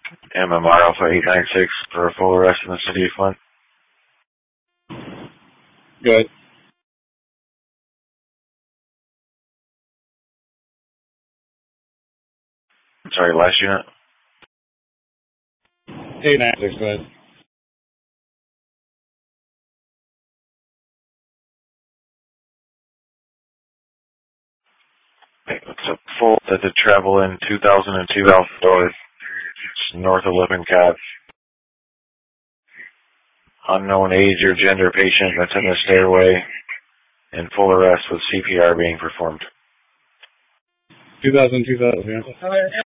MMR Alpha 896 for a full arrest in the city of Flint. Good. Sorry, last unit. 896, go ahead. It's a full that to travel in 2002 Alpha Door, north of Lippincott. Unknown age or gender patient that's in the stairway, and full arrest with CPR being performed. 2000, yeah.